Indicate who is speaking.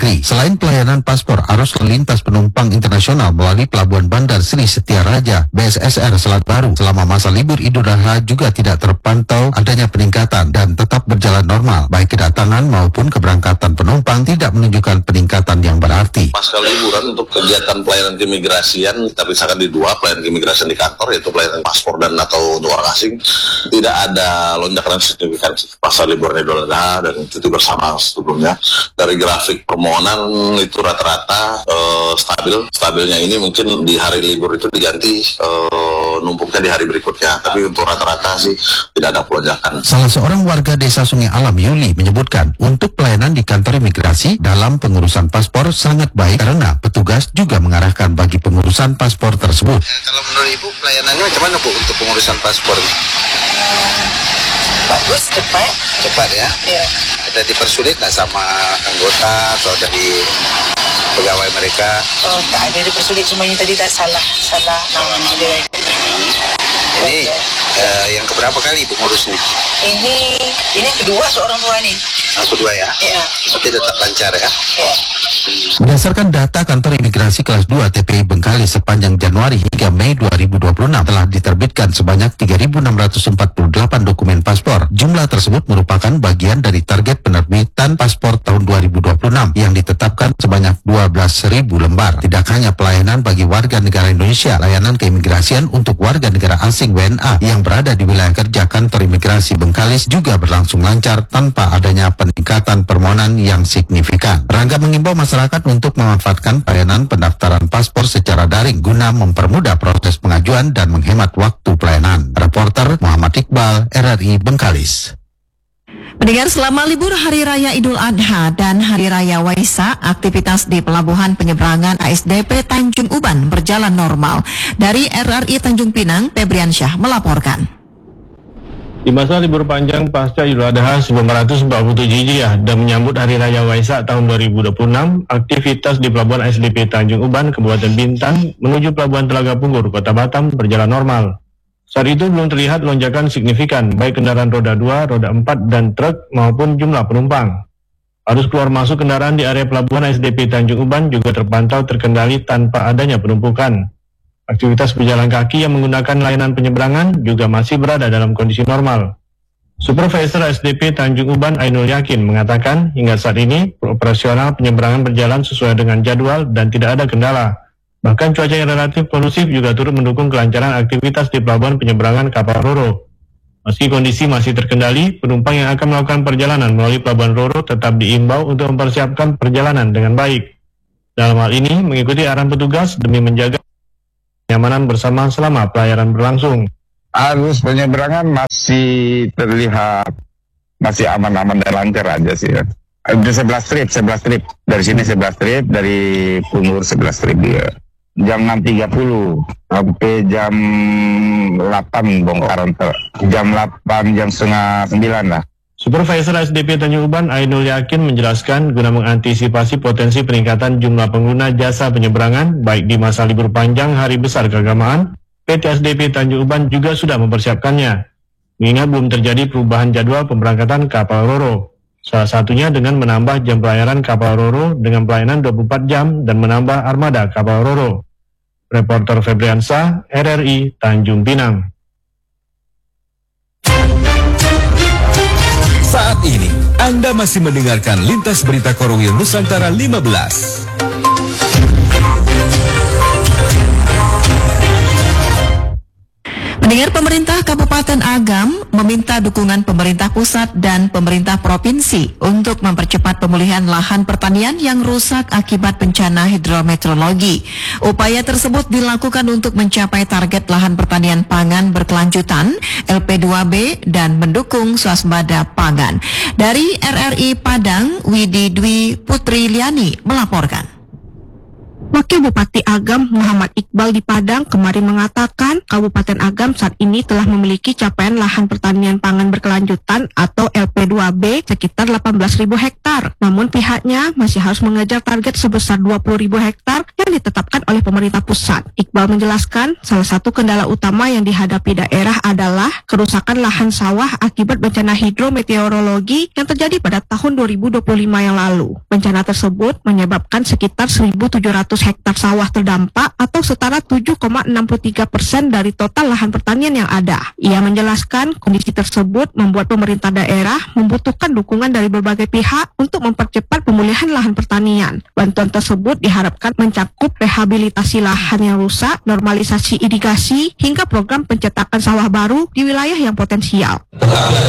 Speaker 1: negeri. Selain pelayanan paspor, arus lalu lintas penumpang internasional melalui Pelabuhan Bandar Sri Setia Raja BSSR Selat Baru selama masa libur Idul Adha juga tidak terpantau adanya peningkatan dan tetap berjalan normal. Baik kedatangan maupun keberangkatan penumpang tidak menunjukkan peningkatan yang berarti.
Speaker 2: Pasca liburan untuk kegiatan pelayanan keimigrasian kita pisahkan di dua, pelayanan keimigrasian di kantor yaitu pelayanan paspor dan atau untuk orang asing, tidak ada lonjakan yang signifikan pasca liburan Idul Adha dan cuti bersama sebelumnya. Dari grafik permohonan itu rata-rata stabilnya ini mungkin di hari libur itu diganti numpuknya di hari berikutnya, tapi untuk rata-rata sih tidak ada pelonjakan.
Speaker 1: Salah seorang warga desa Sungai Alam, Yuli, menyebutkan untuk pelayanan di kantor imigrasi dalam pengurusan paspor sangat baik karena petugas juga mengarahkan bagi pengurusan paspor tersebut.
Speaker 2: Kalau menurut Ibu pelayanannya macam mana Bu untuk pengurusan paspor?
Speaker 3: Bagus, cepat ya. Iya.
Speaker 2: Ada dipersulit nggak sama anggota atau dari pegawai mereka?
Speaker 3: Oh, tak ada dipersulit, semuanya tadi tak salah nama dia.
Speaker 2: Ini yang keberapa kali Ibu ngurusnya?
Speaker 3: Ini kedua seorang tua nih.
Speaker 2: Yang kedua ya?
Speaker 3: Iya.
Speaker 2: Tapi tetap lancar ya?
Speaker 3: Iya.
Speaker 1: Berdasarkan data kantor imigrasi kelas 2 TPI Bengkalis sepanjang Januari hingga Mei 2026 telah diterbitkan sebanyak 3.648 dokumen paspor. Jumlah tersebut merupakan bagian dari target penerbitan paspor tahun 2026 yang ditetapkan sebanyak 12.000 lembar. Tidak hanya pelayanan bagi warga negara Indonesia, layanan keimigrasian untuk warga negara asing WNA yang berada di wilayah kerja kantor imigrasi Bengkalis juga berlangsung lancar tanpa adanya peningkatan permohonan yang signifikan. Rangga mengimbau masyarakat untuk memanfaatkan pelayanan pendaftaran paspor secara daring guna mempermudah proses pengajuan dan menghemat waktu pelayanan. Reporter Muhammad Iqbal, RRI Bengkalis.
Speaker 4: Pendengar, selama libur Hari Raya Idul Adha dan Hari Raya Waisak, aktivitas di Pelabuhan Penyeberangan ASDP Tanjung Uban berjalan normal. Dari RRI Tanjung Pinang, Febriansyah melaporkan.
Speaker 5: Di masa libur panjang pasca Idul Adha 1947 Hijriah dan menyambut Hari Raya Waisak tahun 2026, aktivitas di Pelabuhan ASDP Tanjung Uban, Kabupaten Bintang, menuju Pelabuhan Telaga Punggur, Kota Batam berjalan normal. Saat itu belum terlihat lonjakan signifikan, baik kendaraan roda 2, roda 4, dan truk maupun jumlah penumpang. Arus keluar masuk kendaraan di area Pelabuhan ASDP Tanjung Uban juga terpantau terkendali tanpa adanya penumpukan. Aktivitas pejalan kaki yang menggunakan layanan penyeberangan juga masih berada dalam kondisi normal. Supervisor SDP Tanjung Uban Ainul Yakin mengatakan hingga saat ini operasional penyeberangan berjalan sesuai dengan jadwal dan tidak ada kendala. Bahkan cuaca yang relatif kondusif juga turut mendukung kelancaran aktivitas di pelabuhan penyeberangan kapal Roro. Meski kondisi masih terkendali, penumpang yang akan melakukan perjalanan melalui pelabuhan Roro tetap diimbau untuk mempersiapkan perjalanan dengan baik. Dalam hal ini, mengikuti arahan petugas demi menjaga kenyamanan bersama selama pelayaran berlangsung.
Speaker 6: Arus penyeberangan masih terlihat masih aman-aman dan lancar aja sih ya. Ada 11 trip. Dari sini 11 trip, dari Pungur 11 trip dia. Jam 6.30 sampai jam 8 bongkaran. Jam 8, jam setengah 9 lah.
Speaker 5: Supervisor SDP Tanjung Uban Ainul Yakin menjelaskan guna mengantisipasi potensi peningkatan jumlah pengguna jasa penyeberangan baik di masa libur panjang Hari Besar Keagamaan, PT SDP Tanjung Uban juga sudah mempersiapkannya. Mengingat belum terjadi perubahan jadwal pemberangkatan kapal Roro. Salah satunya dengan menambah jam pelayaran kapal Roro dengan pelayanan 24 jam dan menambah armada kapal Roro. Reporter Febriansyah, RRI Tanjung Pinang.
Speaker 7: Saat ini, Anda masih mendengarkan Lintas Berita Korwil Nusantara 15.
Speaker 4: Mendengar pemerintah Kabupaten Agam meminta dukungan pemerintah pusat dan pemerintah provinsi untuk mempercepat pemulihan lahan pertanian yang rusak akibat bencana hidrometeorologi. Upaya tersebut dilakukan untuk mencapai target lahan pertanian pangan berkelanjutan LP2B dan mendukung swasembada pangan. Dari RRI Padang, Widi Dwi Putri Liani melaporkan.
Speaker 8: Wakil Bupati Agam Muhammad Iqbal di Padang kemarin mengatakan Kabupaten Agam saat ini telah memiliki capaian lahan pertanian pangan berkelanjutan atau LP2B sekitar 18.000 hektar. Namun pihaknya masih harus mengejar target sebesar 20.000 hektar yang ditetapkan oleh pemerintah pusat. Iqbal menjelaskan salah satu kendala utama yang dihadapi daerah adalah kerusakan lahan sawah akibat bencana hidrometeorologi yang terjadi pada tahun 2025 yang lalu. Bencana tersebut menyebabkan sekitar 1.700 hektar sawah terdampak atau setara 7,63% dari total lahan pertanian yang ada. Ia menjelaskan kondisi tersebut membuat pemerintah daerah membutuhkan dukungan dari berbagai pihak untuk mempercepat pemulihan lahan pertanian. Bantuan tersebut diharapkan mencakup rehabilitasi lahan yang rusak, normalisasi irigasi, hingga program pencetakan sawah baru di wilayah yang potensial.
Speaker 9: Tetapi